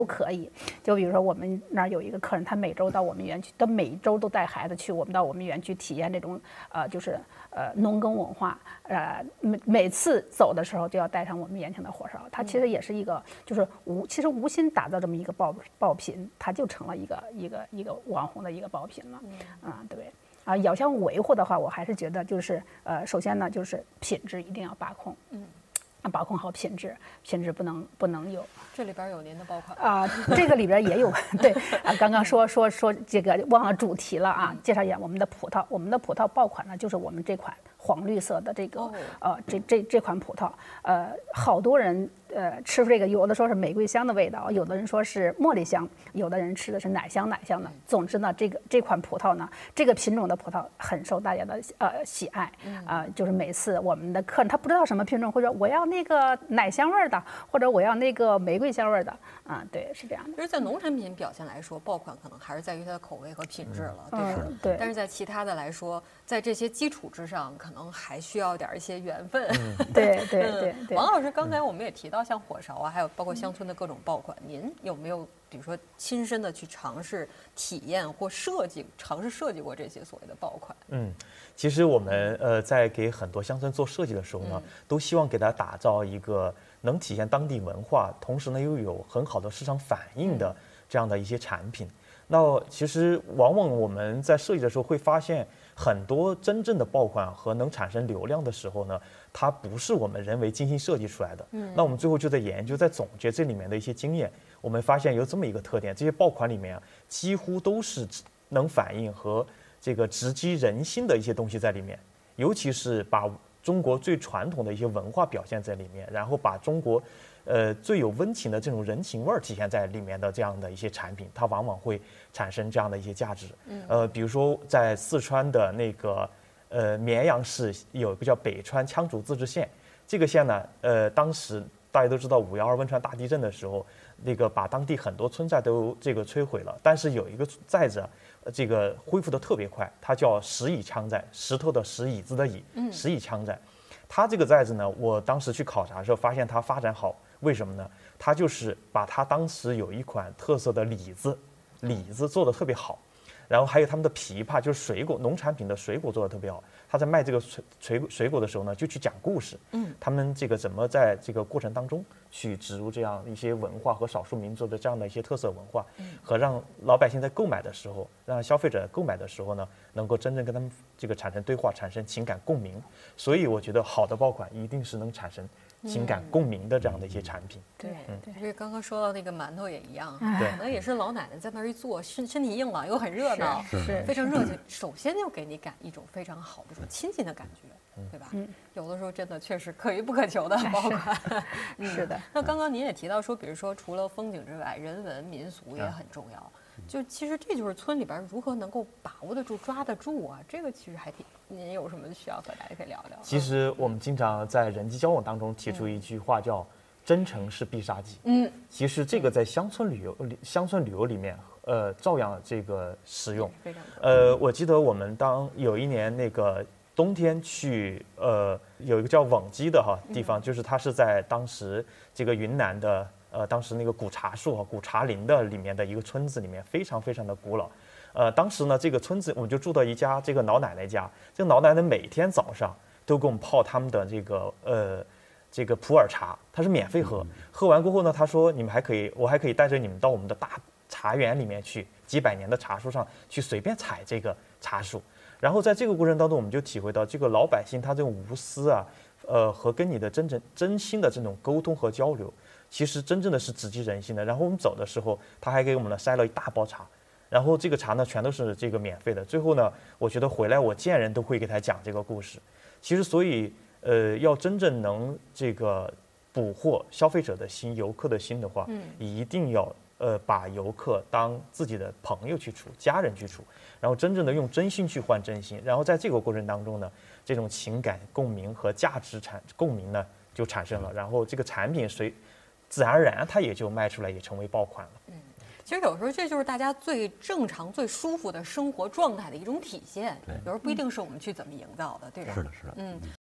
都可以。就比如说我们那儿有一个客人，他每周到我们园区，他每周都带孩子去到我们园区体验这种就是农耕文化。每次走的时候就要带上我们延庆的火烧，它其实也是一个就是其实无心打造这么一个爆品，它就成了一个网红的一个爆品了。对。要想维护的话，我还是觉得就是首先呢，就是品质一定要把控。把控好品质不能有。 这里边有您的爆款这个里边也有对刚刚说这个忘了主题了啊，介绍一下我们的葡萄。我们的葡萄爆款呢，就是我们这款黄绿色的这个这款葡萄。好多人吃这个，有的说是玫瑰香的味道，有的人说是茉莉香，有的人吃的是奶香的。总之呢，这款葡萄呢，这个品种的葡萄很受大家的喜爱。就是每次我们的客人他不知道什么品种，或者我要那个奶香味的，或者我要那个玫瑰香味的。对，是这样的。 就是在农产品表现来说，爆款可能还是在于它的口味和品质了，对吧？ 对。 但是在其他的来说，在这些基础之上，可能还需要一些缘分。 对。 王老师，刚才我们也提到像火烧啊，还有包括乡村的各种爆款，您有没有比如说亲身的去尝试体验或尝试设计过这些所谓的爆款？ 其实我们在给很多乡村做设计的时候呢，都希望给它打造一个能体现当地文化，同时呢又有很好的市场反应的这样的一些产品。那其实往往我们在设计的时候会发现，很多真正的爆款和能产生流量的时候呢，它不是我们人为精心设计出来的。那我们最后就在研究、在总结这里面的一些经验，我们发现有这么一个特点：这些爆款里面几乎都是能反映和这个直击人心的一些东西在里面，尤其是把中国最传统的一些文化表现在里面，然后把中国最有温情的这种人情味儿体现在里面的这样的一些产品，它往往会产生这样的一些价值。比如说在四川的那个绵阳市有一个叫北川羌族自治县，这个县呢，当时大家都知道5.12汶川大地震的时候，那个把当地很多村寨都这个摧毁了，但是有一个寨子，这个恢复的特别快，它叫石椅羌寨，石头的石，椅子的椅，石椅羌寨。它这个寨子呢，我当时去考察的时候发现它发展好，为什么呢？它就是把它当时有一款特色的李子做的特别好，然后还有他们的枇杷，就是水果农产品的水果做的特别好。他在卖这个水果的时候呢，就去讲故事，他们这个怎么在这个过程当中去植入这样一些文化和少数民族的这样的一些特色文化，和让老百姓在购买的时候，让消费者购买的时候呢，能够真正跟他们这个产生对话，产生情感共鸣。所以我觉得好的爆款一定是能产生情感共鸣的这样的一些产品。 对，这刚刚说到那个馒头也一样，可能也是老奶奶在那儿一坐，身体硬朗又很热闹， 是非常热情。首先就给你一种非常好的亲近的感觉，对吧？有的时候真的确实可遇不可求的爆款。 是的。 那刚刚您也提到说，比如说除了风景之外，人文民俗也很重要。就其实这就是村里边如何能够把握得住、抓得住啊，这个其实还挺。您有什么需要和大家可以聊聊？ 其实我们经常在人际交往当中提出一句话叫“真诚是必杀技”。其实这个在乡村旅游里面，照样这个实用。我记得我们当有一年那个冬天去，有一个叫瓮基的地方，就是它是在当时这个云南的。当时那个古茶树古茶林的里面的一个村子里面，非常非常的古老。当时呢，这个村子我们就住到一家这个老奶奶家，这个老奶奶每天早上都给我们泡他们的这个普洱茶，它是免费喝。喝完过后呢，她说我还可以带着你们到我们的大茶园里面去，几百年的茶树上去随便采这个茶树。然后在这个过程当中，我们就体会到这个老百姓他这种无私啊，和跟你的真心的这种沟通和交流。其实真正的是直击人心的。然后我们走的时候，他还给我们塞了一大包茶，然后这个茶呢全都是这个免费的。最后呢，我觉得回来我见人都会给他讲这个故事。其实所以要真正能这个捕获消费者的心、游客的心的话，一定要把游客当自己的朋友去处、家人去处，然后真正的用真心去换真心。然后在这个过程当中呢，这种情感共鸣和价值共鸣呢就产生了，然后这个产品自然而然它也就卖出来，也成为爆款了。 其实有时候这就是大家最正常、最舒服的生活状态的一种体现。有时候不一定是我们去怎么营造的，对吧？ 是的。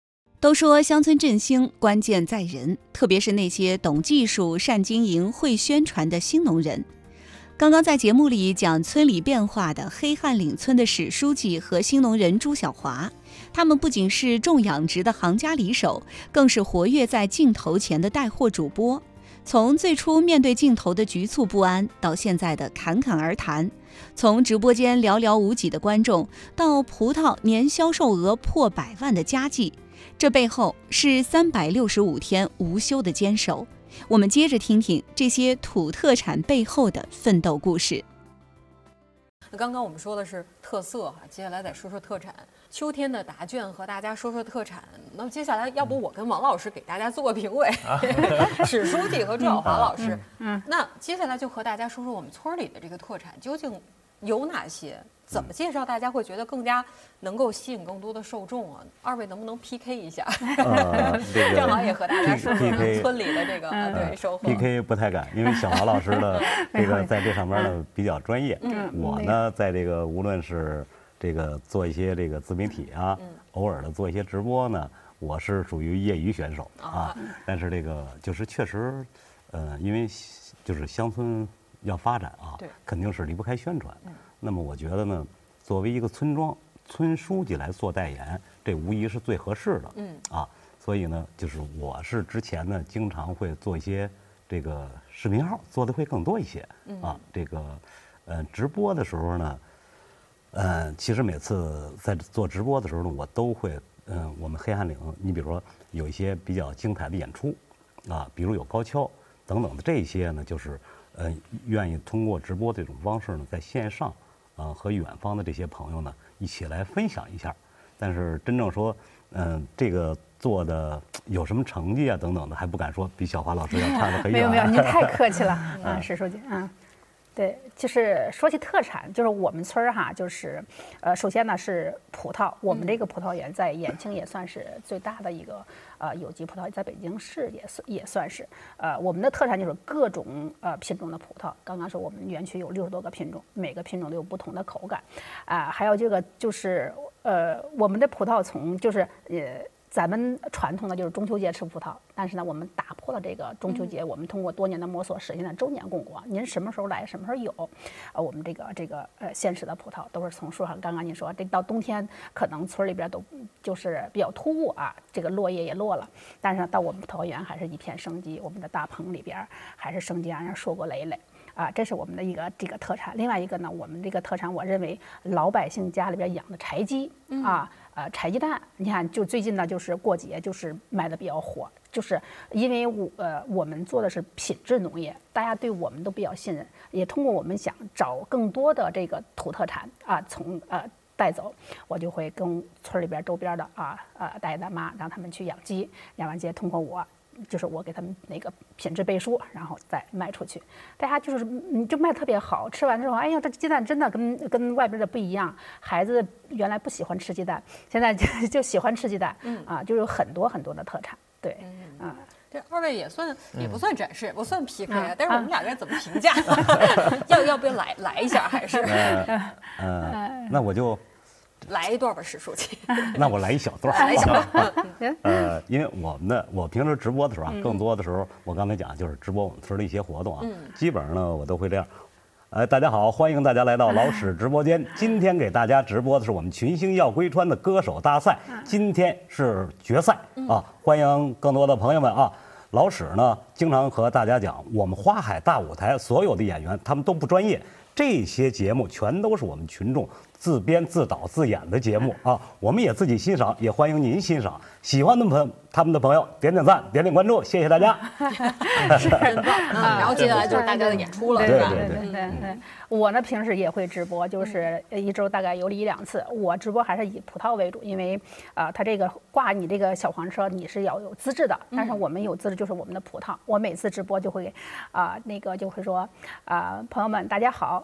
都说乡村振兴关键在人，特别是那些懂技术、善经营、会宣传的新农人。刚刚在节目里讲村里变化的黑汉岭村的史书记和新农人朱小华，他们不仅是种养殖的行家里手，更是活跃在镜头前的带货主播。从最初面对镜头的局促不安，到现在的侃侃而谈；从直播间寥寥无几的观众，到葡萄年销售额破100万的佳绩，这背后是365天无休的坚守。我们接着听听这些土特产背后的奋斗故事。 刚刚我们说的是特色哈，接下来再说说特产。秋天的答卷和大家说说特产。那么接下来，要不我跟王老师给大家做个评委，史书记和朱晓华老师。那接下来就和大家说说我们村里的这个特产究竟有哪些？怎么介绍大家会觉得更加能够吸引更多的受众啊？二位能不能 PK 一下？正好也和大家说说村里的这个对收获。 PK 不太敢，因为小华老师的这个在这上面呢比较专业。我呢在这个无论是这个做一些这个自媒体啊，偶尔的做一些直播呢，我是属于业余选手啊。但是这个就是确实，因为就是乡村要发展啊，肯定是离不开宣传。那么我觉得呢，作为一个村庄村书记来做代言，这无疑是最合适的。所以呢，就是我是之前呢经常会做一些这个视频号，做的会更多一些这个直播的时候呢，其实每次在做直播的时候呢，我都会我们黑汉岭，你比如说有一些比较精彩的演出比如有高跷等等的这些呢，就是愿意通过直播这种方式呢，在线上和远方的这些朋友呢一起来分享一下。但是真正说这个做的有什么成绩啊等等的，还不敢说，比小华老师要差得很远。 没有，您太客气了史书记对，就是说起特产，就是我们村儿哈，就是首先呢是葡萄，我们这个葡萄园在延庆也算是最大的一个有机葡萄，在北京市也算是我们的特产就是各种品种的葡萄。刚刚说我们园区有60多个品种，每个品种都有不同的口感还有这个就是我们的葡萄从就是咱们传统的就是中秋节吃葡萄，但是呢，我们打破了这个中秋节，我们通过多年的摸索实现了周年供果。您什么时候来，什么时候有，我们这个现实的葡萄都是从树上。刚刚您说这到冬天可能村里边都就是比较突兀这个落叶也落了，但是呢，到我们葡萄园还是一片生机，我们的大棚里边还是生机盎然，硕果累累。这是我们的这个特产。另外一个呢，我们这个特产，我认为老百姓家里边养的柴鸡柴鸡蛋，你看，就最近呢，就是过节，就是卖的比较火，就是因为我们做的是品质农业，大家对我们都比较信任，也通过我们想找更多的这个土特产从带走，我就会跟村里边周边的大爷大妈让他们去养鸡，养完鸡通过我。就是我给他们那个品质背书，然后再卖出去，大家就是就卖特别好。吃完之后，哎呀，这鸡蛋真的跟外边的不一样。孩子原来不喜欢吃鸡蛋，现在就喜欢吃鸡蛋，就有很多很多的特产。对， 这二位也不算展示，也不算 PK 但是我们俩该怎么评价？要不要来一下？还是那我就。 来一段吧，史书记。 那我来一小段。 来一小段。 因为我平时直播的时候更多的时候，我刚才讲就是直播我们村的一些活动基本上呢我都会这样。大家好，欢迎大家来到老史直播间。今天给大家直播的是我们群星耀归川的歌手大赛，今天是决赛欢迎更多的朋友们老史呢经常和大家讲，我们花海大舞台所有的演员他们都不专业，这些节目全都是我们群众自编自导自演的节目我们也自己欣赏，也欢迎您欣赏。喜欢的他们的朋友点赞，点关注，谢谢大家。 真棒然后接下来就是大家的演出了， 对吧？ 对。 我呢平时也会直播，就是1周大概有1、2次。我直播还是以葡萄为主，因为它这个挂你这个小黄车你是要有资质的，但是我们有资质就是我们的葡萄。我每次直播就会那个就会说朋友们大家好，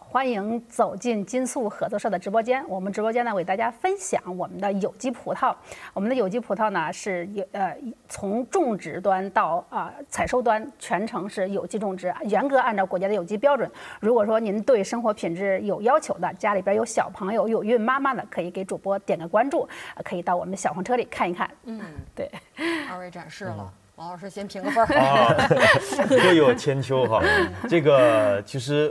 欢迎走进金粟合作社的直播间。我们直播间呢，为大家分享我们的有机葡萄。我们的有机葡萄呢，是从种植端到采收端全程是有机种植，严格按照国家的有机标准。如果说您对生活品质有要求的，家里边有小朋友、有孕妈妈的，可以给主播点个关注，可以到我们小黄车里看一看。对， 二位展示了。王老师先评个分儿， 各有千秋哈。这个其实